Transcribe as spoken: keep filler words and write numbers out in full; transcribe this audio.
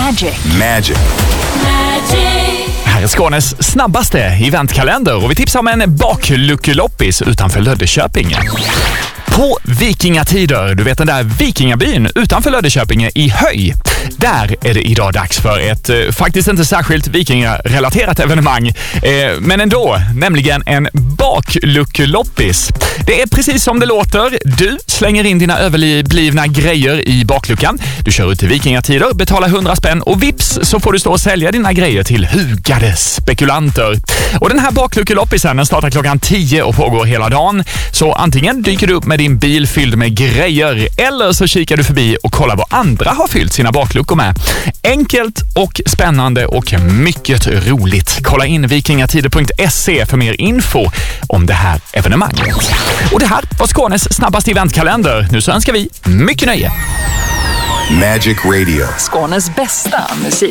Magic. Magic. Magic. Här är Skånes snabbaste eventkalender och vi tipsar om en bakluckeloppis utanför Löddeköping. På vikingatider, du vet den där vikingabyn utanför Löddeköping i Höj. Där är det idag dags för ett eh, faktiskt inte särskilt vikingarelaterat evenemang. Eh, men ändå, nämligen en bakluckeloppis. Det är precis som det låter. Du slänger in dina överblivna grejer i bakluckan. Du kör ut till vikingatider, betalar hundra spänn och vips så får du stå och sälja dina grejer till hugade spekulanter. Och den här bakluckeloppisen startar klockan tio och pågår hela dagen. Så antingen dyker du upp med din bil fylld med grejer eller så kikar du förbi och kollar vad andra har fyllt sina bakluckor med. Enkelt och spännande och mycket roligt. Kolla in vikingatider punkt se för mer info om det här evenemanget. Och det här var Skånes snabbaste eventkalender. Nu så önskar vi mycket nöje. Magic Radio. Skånes bästa musik.